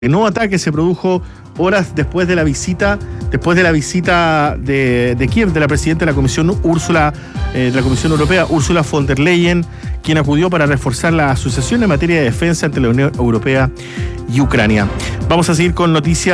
El nuevo ataque se produjo horas después de la visita de Kiev de la presidenta de la Comisión Europea, Ursula von der Leyen, quien acudió para reforzar la asociación en materia de defensa entre la Unión Europea y Ucrania. Vamos a seguir con noticias.